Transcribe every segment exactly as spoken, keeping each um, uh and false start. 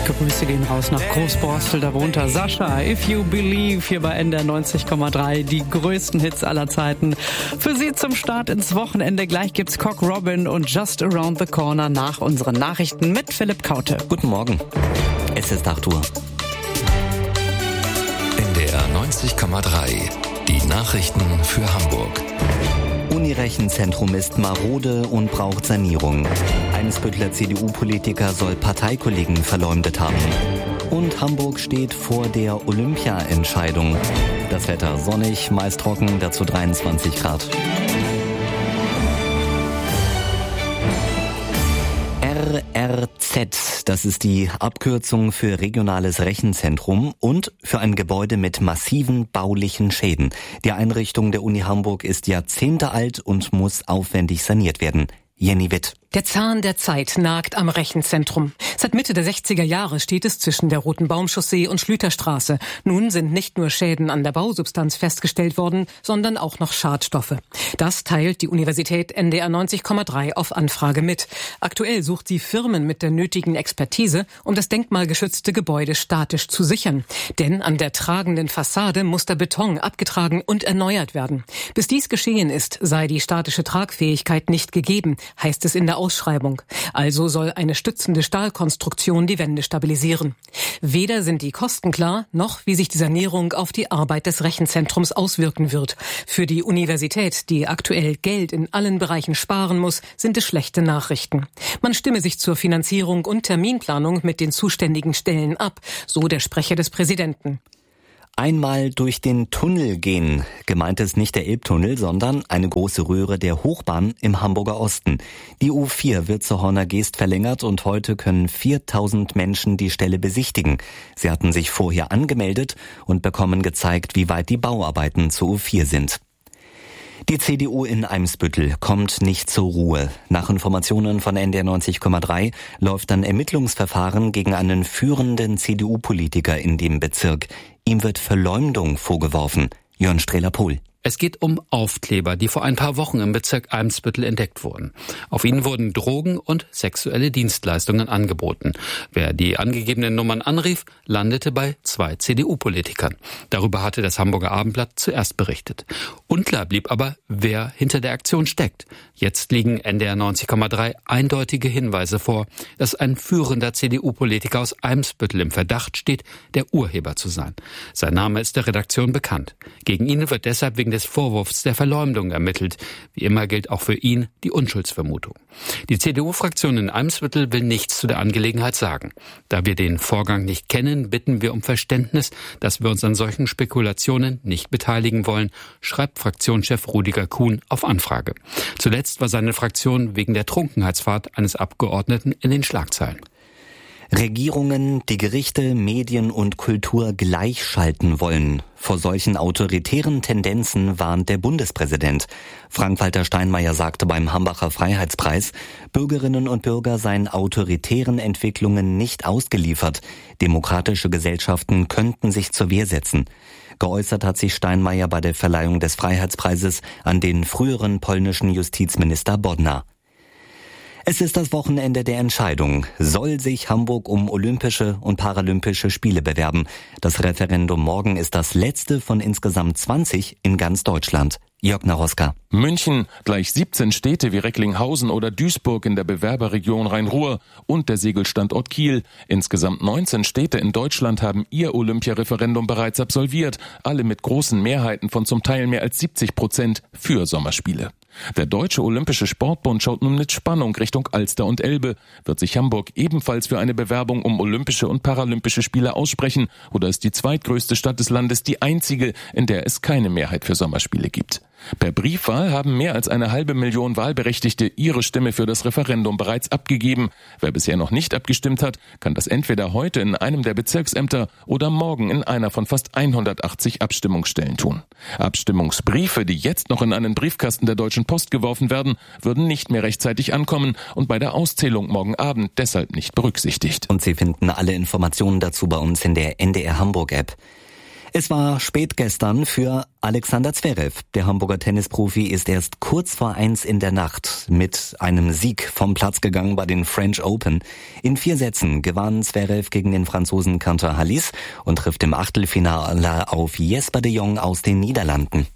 Grüße gehen raus nach Großborstel, darunter Sascha, If You Believe, hier bei N D R neunzig Komma drei, die größten Hits aller Zeiten. Für Sie zum Start ins Wochenende. Gleich gibt's Cock Robin und Just Around the Corner nach unseren Nachrichten mit Philipp Kaute. Guten Morgen, es ist acht Uhr. N D R neunzig Komma drei, die Nachrichten für Hamburg. Unirechenzentrum ist marode und braucht Sanierung. Eimsbütteler C D U-Politiker soll Parteikollegen verleumdet haben. Und Hamburg steht vor der Olympia-Entscheidung. Das Wetter sonnig, meist trocken, dazu dreiundzwanzig Grad. R R Z, das ist die Abkürzung für Regionales Rechenzentrum und für ein Gebäude mit massiven baulichen Schäden. Die Einrichtung der Uni Hamburg ist Jahrzehnte alt und muss aufwendig saniert werden. Jenny Witt. Der Zahn der Zeit nagt am Rechenzentrum. Seit Mitte der sechziger Jahre steht es zwischen der Roten Baumchaussee und Schlüterstraße. Nun sind nicht nur Schäden an der Bausubstanz festgestellt worden, sondern auch noch Schadstoffe. Das teilt die Universität N D R neunzig Komma drei auf Anfrage mit. Aktuell sucht sie Firmen mit der nötigen Expertise, um das denkmalgeschützte Gebäude statisch zu sichern. Denn an der tragenden Fassade muss der Beton abgetragen und erneuert werden. Bis dies geschehen ist, sei die statische Tragfähigkeit nicht gegeben, heißt es in der Ausschreibung. Also soll eine stützende Stahlkonstruktion die Wände stabilisieren. Weder sind die Kosten klar, noch wie sich die Sanierung auf die Arbeit des Rechenzentrums auswirken wird. Für die Universität, die aktuell Geld in allen Bereichen sparen muss, sind es schlechte Nachrichten. Man stimme sich zur Finanzierung und Terminplanung mit den zuständigen Stellen ab, so der Sprecher des Präsidenten. Einmal durch den Tunnel gehen. Gemeint ist nicht der Elbtunnel, sondern eine große Röhre der Hochbahn im Hamburger Osten. Die U vier wird zur Horner Geest verlängert und heute können viertausend Menschen die Stelle besichtigen. Sie hatten sich vorher angemeldet und bekommen gezeigt, wie weit die Bauarbeiten zur U vier sind. Die C D U in Eimsbüttel kommt nicht zur Ruhe. Nach Informationen von N D R neunzig Komma drei läuft ein Ermittlungsverfahren gegen einen führenden C D U-Politiker in dem Bezirk. Ihm wird Verleumdung vorgeworfen. Jörn Strehler-Pohl. Es geht um Aufkleber, die vor ein paar Wochen im Bezirk Eimsbüttel entdeckt wurden. Auf ihnen wurden Drogen und sexuelle Dienstleistungen angeboten. Wer die angegebenen Nummern anrief, landete bei zwei C D U-Politikern. Darüber hatte das Hamburger Abendblatt zuerst berichtet. Unklar blieb aber, wer hinter der Aktion steckt. Jetzt liegen N D R neunzig Komma drei eindeutige Hinweise vor, dass ein führender C D U-Politiker aus Eimsbüttel im Verdacht steht, der Urheber zu sein. Sein Name ist der Redaktion bekannt. Gegen ihn wird deshalb wegen des Vorwurfs der Verleumdung ermittelt. Wie immer gilt auch für ihn die Unschuldsvermutung. Die C D U-Fraktion in Eimsbüttel will nichts zu der Angelegenheit sagen. Da wir den Vorgang nicht kennen, bitten wir um Verständnis, dass wir uns an solchen Spekulationen nicht beteiligen wollen, schreibt Fraktionschef Rudiger Kuhn auf Anfrage. Zuletzt war seine Fraktion wegen der Trunkenheitsfahrt eines Abgeordneten in den Schlagzeilen. Regierungen, die Gerichte, Medien und Kultur gleichschalten wollen. Vor solchen autoritären Tendenzen warnt der Bundespräsident. Frank-Walter Steinmeier sagte beim Hambacher Freiheitspreis, Bürgerinnen und Bürger seien autoritären Entwicklungen nicht ausgeliefert. Demokratische Gesellschaften könnten sich zur Wehr setzen. Geäußert hat sich Steinmeier bei der Verleihung des Freiheitspreises an den früheren polnischen Justizminister Bodnar. Es ist das Wochenende der Entscheidung. Soll sich Hamburg um Olympische und Paralympische Spiele bewerben? Das Referendum morgen ist das letzte von insgesamt zwanzig in ganz Deutschland. Jörg Naroska. München, gleich siebzehn Städte wie Recklinghausen oder Duisburg in der Bewerberregion Rhein-Ruhr und der Segelstandort Kiel. Insgesamt neunzehn Städte in Deutschland haben ihr Olympiareferendum bereits absolviert. Alle mit großen Mehrheiten von zum Teil mehr als siebzig Prozent für Sommerspiele. Der Deutsche Olympische Sportbund schaut nun mit Spannung Richtung Alster und Elbe. Wird sich Hamburg ebenfalls für eine Bewerbung um Olympische und Paralympische Spiele aussprechen oder ist die zweitgrößte Stadt des Landes die einzige, in der es keine Mehrheit für Sommerspiele gibt? Per Briefwahl haben mehr als eine halbe Million Wahlberechtigte ihre Stimme für das Referendum bereits abgegeben. Wer bisher noch nicht abgestimmt hat, kann das entweder heute in einem der Bezirksämter oder morgen in einer von fast hundertachtzig Abstimmungsstellen tun. Abstimmungsbriefe, die jetzt noch in einen Briefkasten der Deutschen Post geworfen werden, würden nicht mehr rechtzeitig ankommen und bei der Auszählung morgen Abend deshalb nicht berücksichtigt. Und Sie finden alle Informationen dazu bei uns in der N D R Hamburg App. Es war spät gestern für Alexander Zverev. Der Hamburger Tennisprofi ist erst kurz vor eins in der Nacht mit einem Sieg vom Platz gegangen bei den French Open. In vier Sätzen gewann Zverev gegen den Franzosen Quentin Halys und trifft im Achtelfinale auf Jesper de Jong aus den Niederlanden.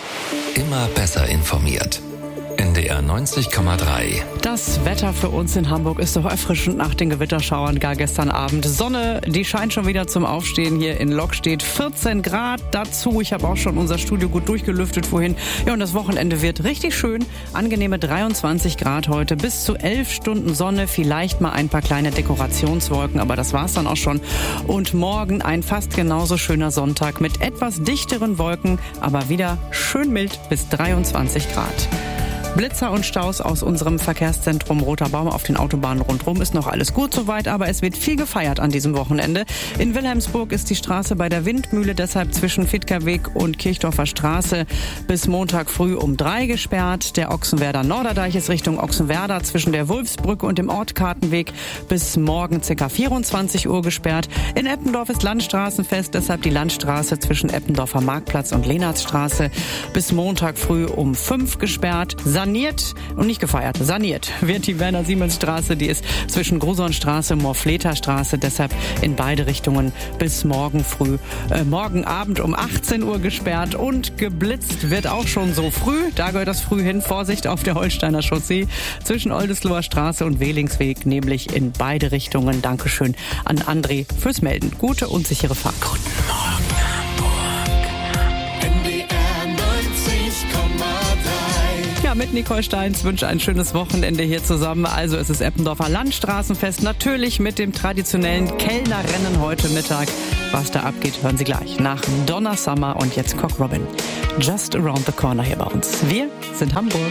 Immer besser informiert. N D R neunzig Komma drei. Das Wetter für uns in Hamburg ist doch erfrischend nach den Gewitterschauern gar gestern Abend. Sonne, die scheint schon wieder zum Aufstehen. Hier in Lockstedt vierzehn Grad dazu. Ich habe auch schon unser Studio gut durchgelüftet vorhin. Ja, und das Wochenende wird richtig schön. Angenehme dreiundzwanzig Grad heute. Bis zu elf Stunden Sonne. Vielleicht mal ein paar kleine Dekorationswolken, aber das war's dann auch schon. Und morgen ein fast genauso schöner Sonntag mit etwas dichteren Wolken, aber wieder schön mild bis dreiundzwanzig Grad. Blitzer und Staus aus unserem Verkehrszentrum Roter Baum auf den Autobahnen rundherum ist noch alles gut soweit, aber es wird viel gefeiert an diesem Wochenende. In Wilhelmsburg ist die Straße bei der Windmühle deshalb zwischen Fitkerweg und Kirchdorfer Straße bis Montag früh um drei gesperrt. Der Ochsenwerder Norderdeich ist Richtung Ochsenwerder zwischen der Wulfsbrücke und dem Ortkartenweg bis morgen ca. vierundzwanzig Uhr gesperrt. In Eppendorf ist Landstraßenfest, deshalb die Landstraße zwischen Eppendorfer Marktplatz und Lehnarztstraße bis Montag früh um fünf gesperrt. Saniert und nicht gefeiert, saniert wird die Werner-Siemens-Straße, die ist zwischen Grusonstraße und Morfleter-Straße, deshalb in beide Richtungen bis morgen früh, äh, morgen Abend um achtzehn Uhr gesperrt und geblitzt wird auch schon so früh, da gehört das früh hin, Vorsicht auf der Holsteiner Chaussee zwischen Oldesloher Straße und Wehlingsweg, nämlich in beide Richtungen. Dankeschön an André fürs Melden. Gute und sichere Fahrt. Guten Morgen, Hamburg. N D R neunzig Komma drei. Ja, mit Nicole Steins wünsche ein schönes Wochenende hier zusammen. Also es ist Eppendorfer Landstraßenfest, natürlich mit dem traditionellen Kellnerrennen heute Mittag. Was da abgeht, hören Sie gleich nach Donna Summer und jetzt Cock Robin. Just around the corner hier bei uns. Wir sind Hamburg.